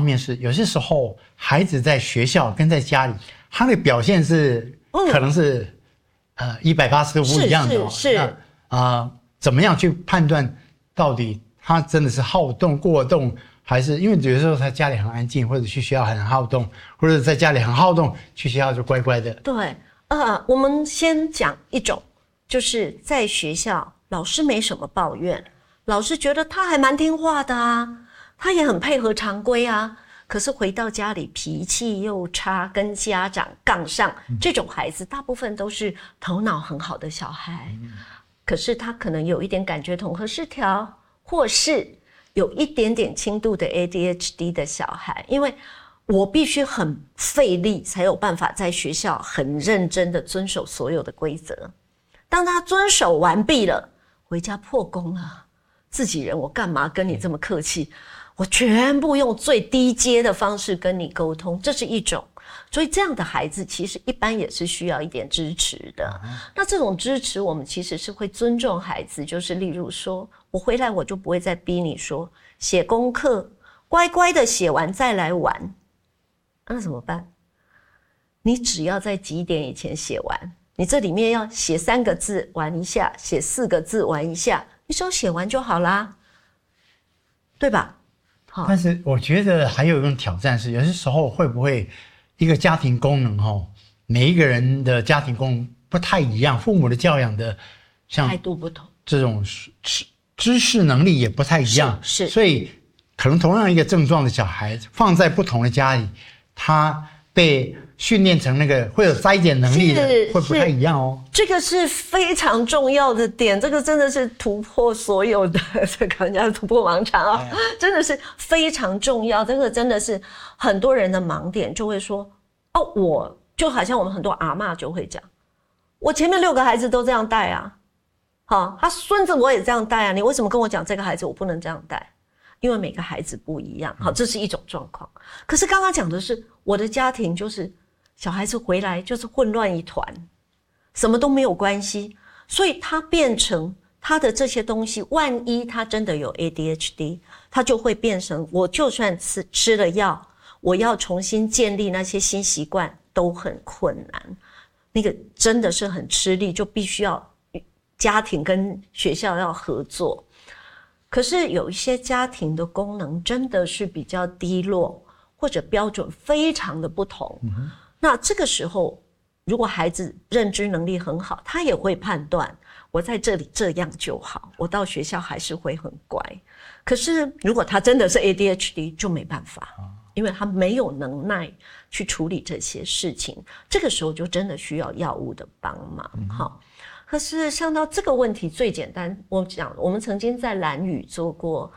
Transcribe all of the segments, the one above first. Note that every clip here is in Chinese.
面是，有些时候孩子在学校跟在家里，他的表现是可能是180度不一样的。 是怎么样去判断到底他真的是好动过动，还是因为有的时候他家里很安静，或者去学校很好动，或者在家里很好动，去学校就乖乖的。 对，我们先讲一种，就是在学校老师没什么抱怨，老师觉得他还蛮听话的啊，他也很配合常规啊。可是回到家里脾气又差，跟家长杠上，这种孩子大部分都是头脑很好的小孩，可是他可能有一点感觉统合失调，或是有一点点轻度的 ADHD 的小孩。因为我必须很费力才有办法在学校很认真的遵守所有的规则，当他遵守完毕了，回家破功了，自己人我干嘛跟你这么客气，我全部用最低阶的方式跟你沟通，这是一种。所以这样的孩子其实一般也是需要一点支持的。那这种支持我们其实是会尊重孩子，就是例如说我回来我就不会再逼你说写功课乖乖的写完再来玩，那怎么办？你只要在几点以前写完，你这里面要写3个字玩一下，写4个字玩一下，你只要写完就好啦，对吧？ 但是我觉得还有一种挑战是，有些时候会不会一个家庭功能每一个人的家庭功能不太一样，父母的教养的像态度不同， 这种知识能力也不太一样， 是所以可能同样一个症状的小孩放在不同的家里，他被训练成那个会有筛检能力的会不太一样哦。 这个是非常重要的点，这个真的是突破所有的这个人家突破盲肠啊，真的是非常重要。这个真的是很多人的盲点，就会说我就好像我们很多阿嬷就会讲，我前面6个孩子都这样带啊，他孙子我也这样带啊，你为什么跟我讲这个孩子我不能这样带？因为每个孩子不一样，这是一种状况。可是刚刚讲的是我的家庭，就是小孩子回来就是混乱一团，什么都没有关系，所以他变成他的这些东西，万一他真的有 ADHD， 他就会变成我就算吃了药，我要重新建立那些新习惯都很困难，那个真的是很吃力，就必须要家庭跟学校要合作。可是有一些家庭的功能真的是比较低落，或者标准非常的不同，那这个时候如果孩子认知能力很好，他也会判断我在这里这样就好，我到学校还是会很乖。可是如果他真的是 ADHD 就没办法，因为他没有能耐去处理这些事情，这个时候就真的需要药物的帮忙。可是像到这个问题最简单，我们曾经在兰屿做过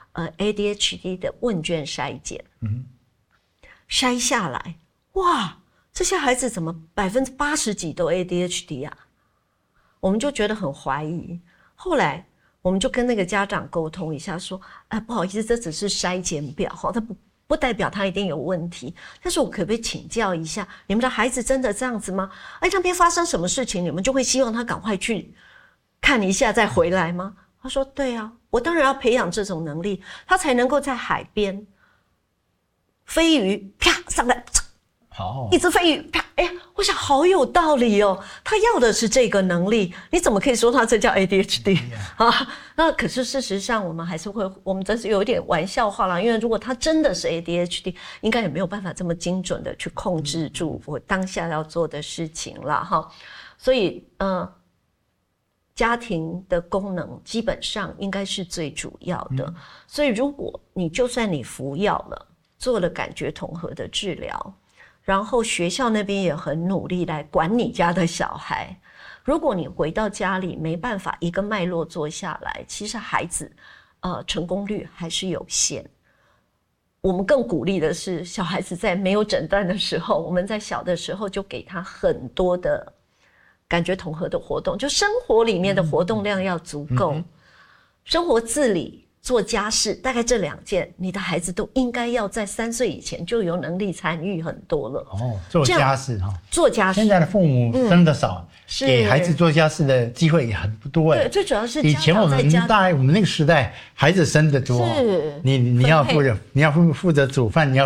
ADHD 的问卷筛检，筛下来，哇，这些孩子怎么80%几都 ADHD 啊？我们就觉得很怀疑。后来我们就跟那个家长沟通一下，说，不好意思，这只是筛检表，它不代表他一定有问题，但是我可不可以请教一下，你们的孩子真的这样子吗？那边发生什么事情，你们就会希望他赶快去看一下再回来吗？他说对啊，我当然要培养这种能力，他才能够在海边飞鱼啪上来，一只飞鱼啪，我想好有道理哦，他要的是这个能力，你怎么可以说他这叫 ADHD 啊？那可是事实上我们还是会，我们真是有一点玩笑话啦，因为如果他真的是 ADHD， 应该也没有办法这么精准的去控制住我当下要做的事情啦哈。所以家庭的功能基本上应该是最主要的，所以如果你就算你服药了，做了感觉统合的治疗，然后学校那边也很努力来管你家的小孩，如果你回到家里没办法一个脉络做下来，其实孩子成功率还是有限。我们更鼓励的是小孩子在没有诊断的时候，我们在小的时候就给他很多的感觉统合的活动，就生活里面的活动量要足够，生活自理做家事，大概这2件，你的孩子都应该要在3岁以前就有能力参与很多了。 做家事做家事。 现在的父母生得少，给孩子做家事的机会也很不多对，最主要是以前我们那个时代，孩子生得多，你要负责煮饭，你要